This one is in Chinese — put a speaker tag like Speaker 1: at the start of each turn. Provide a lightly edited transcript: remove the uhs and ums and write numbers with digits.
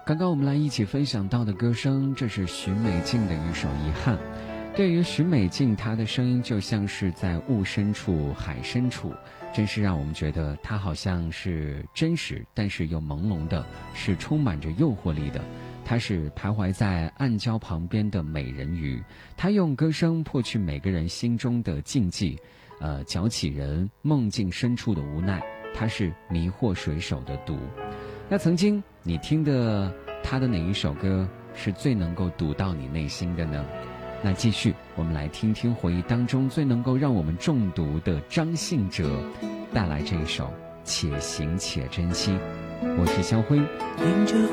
Speaker 1: 刚刚我们来一起分享到的歌声，这是许美静的一首《遗憾》。对于许美静，她的声音就像是在雾深处海深处，真是让我们觉得她好像是真实但是又朦胧的，是充满着诱惑力的。她是徘徊在暗礁旁边的美人鱼，她用歌声破去每个人心中的禁忌，搅起人梦境深处的无奈。她是迷惑水手的毒。那曾经你听的他的哪一首歌是最能够读到你内心的呢？那继续我们来听听回忆当中最能够让我们中毒的张信哲带来这一首且行且珍惜。我是肖辉。
Speaker 2: 沿着